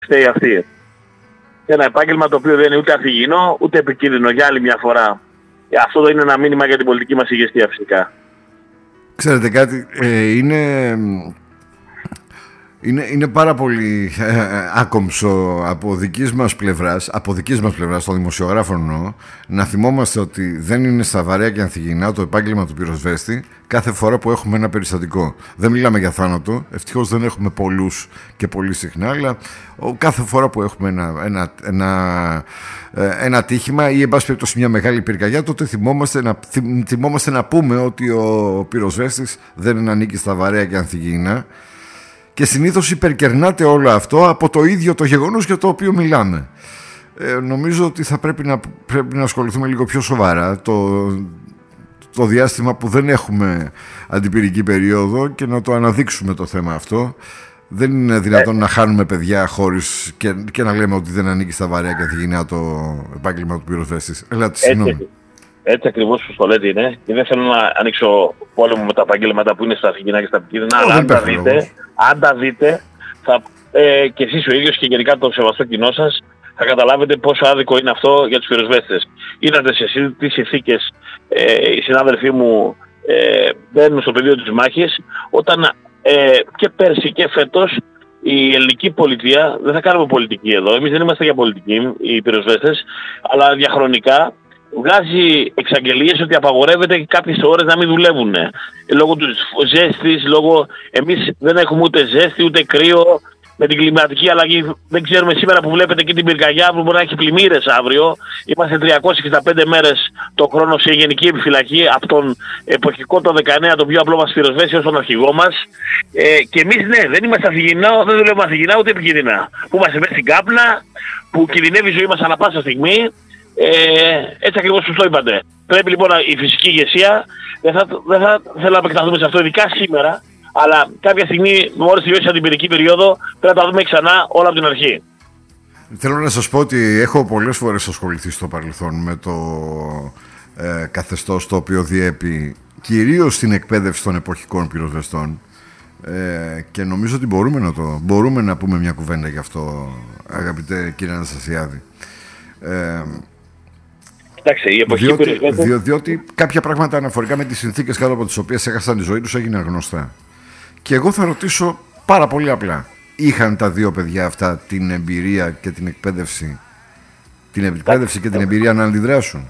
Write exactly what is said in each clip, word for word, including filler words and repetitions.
φταίει αυτή. Ένα επάγγελμα το οποίο δεν είναι ούτε αφηγηνό ούτε επικίνδυνο για άλλη μια φορά. Αυτό είναι ένα μήνυμα για την πολιτική μας ηγεσία φυσικά. Ξέρετε κάτι, ε, είναι, είναι, είναι πάρα πολύ ε, άκομψο από δικής μας πλευράς, από δικής μας πλευράς των δημοσιογράφων εννοώ, να θυμόμαστε ότι δεν είναι στα βαρέα και ανθυγιεινά το επάγγελμα του πυροσβέστη κάθε φορά που έχουμε ένα περιστατικό. Δεν μιλάμε για θάνατο, ευτυχώς δεν έχουμε πολλούς και πολύ συχνά, αλλά κάθε φορά που έχουμε ένα, ένα, ένα, ένα τύχημα ή εν πάση περιπτώσει μια μεγάλη πυρκαγιά, τότε θυμόμαστε να, θυμόμαστε να πούμε ότι ο πυροσβέστης δεν ανήκει στα βαρέα και ανθυγιεινά και συνήθως υπερκερνάται όλο αυτό από το ίδιο το γεγονός για το οποίο μιλάμε. Ε, νομίζω ότι θα πρέπει να, πρέπει να ασχοληθούμε λίγο πιο σοβαρά το, το διάστημα που δεν έχουμε αντιπυρική περίοδο και να το αναδείξουμε το θέμα αυτό. Δεν είναι δυνατόν ε. να χάνουμε παιδιά χωρίς και, και να λέμε ότι δεν ανήκει στα βαρέα και ανθυγιεινά το επάγγελμα του πυροσβέστης. Ελάτε, συγγνώμη. Έτσι ακριβώς που το λέτε είναι. Και δεν θέλω να ανοίξω πόλεμο με τα επαγγέλματα που είναι στα αφηγηνά και στα επικίνδυνα. Αλλά αν τα δείτε, αν τα δείτε θα, ε, και εσείς ο ίδιος και γενικά το σεβαστό κοινό σας, θα καταλάβετε πόσο άδικο είναι αυτό για τους πυροσβέστες. Είδατε σε τι συνθήκες ε, οι συνάδελφοί μου ε, μπαίνουν στο πεδίο της μάχης, όταν ε, και πέρσι και φέτος η ελληνική πολιτεία, δεν θα κάνουμε πολιτική εδώ, εμείς δεν είμαστε για πολιτική οι πυροσβέστες, αλλά διαχρονικά βγάζει εξαγγελίες ότι απαγορεύεται κάποιες ώρες να μην δουλεύουν. Λόγω του ζέστης, λόγω εμείς δεν έχουμε ούτε ζέστη ούτε κρύο. Με την κλιματική αλλαγή δεν ξέρουμε σήμερα που βλέπετε και την πυρκαγιά που μπορεί να έχει πλημμύρες αύριο. Είμαστε τριακόσιες εξήντα πέντε μέρες το χρόνο σε γενική επιφυλακή από τον εποχικό το δεκαεννέα, τον πιο απλό μας πυροσβέστη ως τον αρχηγό μας. Ε, και εμείς ναι, δεν είμαστε αφηγηνά, δεν δουλεύουμε αφηγηνά ούτε επικίνδυνα. Που είμαστε μέσα στην κάπνα, που κινδυνεύει η ζωή μας ανά πάσα στιγμή. Ε, έτσι ακριβώς που το είπατε. Πρέπει λοιπόν η φυσική ηγεσία, δεν θα, δεν θα θέλω να επεκταθούμε σε αυτό, ειδικά σήμερα. Αλλά κάποια στιγμή, μόλις τελειώσει την αντιπυρική περίοδο, πρέπει να τα δούμε ξανά όλα από την αρχή. Θέλω να σας πω ότι έχω πολλές φορές ασχοληθεί στο παρελθόν με το ε, καθεστώς το οποίο διέπει κυρίως την εκπαίδευση των εποχικών πυροσβεστών ε, και νομίζω ότι μπορούμε να, το, μπορούμε να πούμε μια κουβέντα γι' αυτό, αγαπητέ κύριε Αναστασιάδη. Ε, Κοιτάξτε, η εποχή διότι, πυροσβέστων... διο, διότι κάποια πράγματα αναφορικά με τις συνθήκες κάτω από τις οποίες έχασαν τη ζωή τους έγιναν γνωστά. Και εγώ θα ρωτήσω πάρα πολύ απλά. Είχαν τα δύο παιδιά αυτά την εμπειρία και την εκπαίδευση, την εκπαίδευση και την εμπειρία να αντιδράσουν?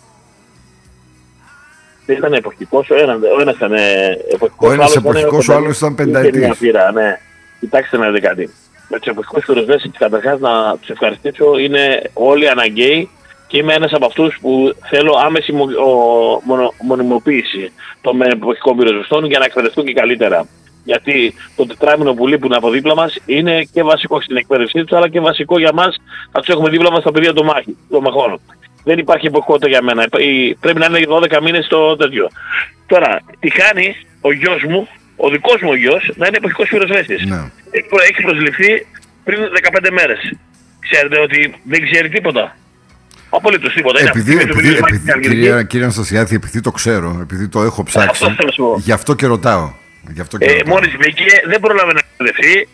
Ήταν εποχικός, ο ένας, ο ένας ήταν εποχικός, ο ένας εποχικός, ο άλλος ήταν πενταετής. Ναι. Κοιτάξτε να δείτε κάτι. Με τους εποχικούς πυροσβέστες, καταρχάς να τους ευχαριστήσω, είναι όλοι αναγκαίοι και είμαι ένας από αυτούς που θέλω άμεση μο, ο, μονο, μονιμοποίηση των εποχικών πυροσβεστών για να εκπαιδευτούν και καλύτερα. Γιατί το τετράμινο που λείπουν από δίπλα μας είναι και βασικό στην εκπαίδευσή τους, αλλά και βασικό για μας να τους έχουμε δίπλα μας στα πεδία των, μάχη, των μαχών. Δεν υπάρχει εποχικότητα για μένα. Πρέπει να είναι δώδεκα μήνες το τέτοιο. Τώρα, τι κάνει ο γιος μου, ο δικός μου γιος, να είναι εποχικός πυροσβέστης. Ναι. Έχει προσληφθεί πριν δεκαπέντε μέρες. Ξέρετε ότι δεν ξέρει τίποτα. Απολύτως τίποτα. Επειδή, είναι επειδή, επειδή, επειδή κύριε, κύριε Αναστασιάδη, επειδή το ξέρω, επειδή το έχω ψάξει, αυτό γι' αυτό και ρωτάω. Γι αυτό και ε, μόλις μπήκε, δεν πρόλαβε να εκπαιδευτεί.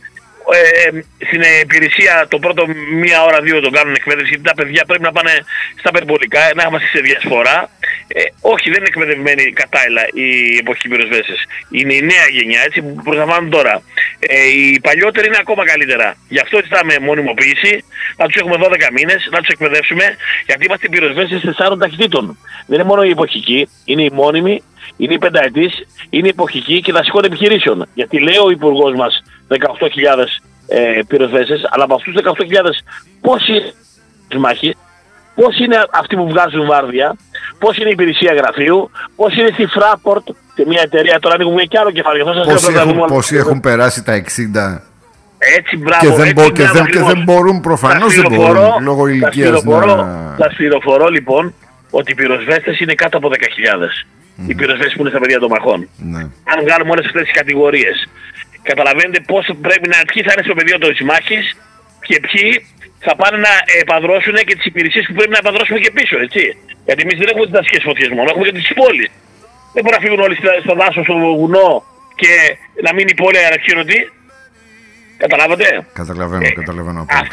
Ε, στην υπηρεσία το πρώτο μία ώρα δύο τον κάνουν εκπαίδευση, γιατί τα παιδιά πρέπει να πάνε στα περιπολικά, να είμαστε σε διασπορά. Ε, όχι, δεν είναι εκπαιδευμένοι κατάλληλα οι εποχικοί πυροσβέστες. Είναι η νέα γενιά, έτσι, που προσλαμβάνουν τώρα. Ε, οι παλιότεροι είναι ακόμα καλύτερα. Γι' αυτό ζητάμε μονιμοποίηση, να τους έχουμε δώδεκα μήνες, να τους εκπαιδεύσουμε, γιατί είμαστε πυροσβέστες τεσσάρων ταχυτήτων. Δεν είναι μόνο οι εποχικοί, είναι οι μόνιμοι, είναι οι πενταετής, είναι εποχική και δασικών επιχειρήσεων. Γιατί λέει ο Υπουργός μας δεκαοκτώ χιλιάδες ε, πυροσβέστες, αλλά από αυτούς δεκαοκτώ χιλιάδες πόσοι είναι μάχη, πόσοι είναι αυτοί που βγάζουν βάρδια, πόσοι είναι η υπηρεσία γραφείου, πόσοι είναι στη Fraport, σε μια εταιρεία, τώρα ανοίγουμε και άλλο κεφάλαιο. Πόσοι, έχουν, πόσοι έχουν περάσει τα εξήντα έτσι, μπράβο, και, δεν έτσι, μπο, και, δεν, και δεν μπορούν, προφανώς δεν μπορούν, λόγω ηλικίας να... Θα σφυροφορώ λοιπόν ότι οι πυροσβέστες είναι κάτω από δέκα χιλιάδες. Mm. Οι πυροσβέστες που είναι στα πεδία των μαχών. Mm. Αν βγάλουμε όλες αυτές τις κατηγορίες, καταλαβαίνετε πώς πρέπει να ποιοι θα είναι στο πεδίο της μάχης και ποιοι θα πάνε να επαδρώσουν και τις υπηρεσίες που πρέπει να επαδρώσουμε και πίσω, έτσι. Γιατί εμείς δεν έχουμε τις δασικές φωτιές μόνο, έχουμε και τις πόλεις. Δεν μπορούν να φύγουν όλοι στο δάσος, στο βουνό και να μείνει η πόλη αναξίρωτη. Καταλάβατε. Καταλαβαίνω, καταλαβαίνω.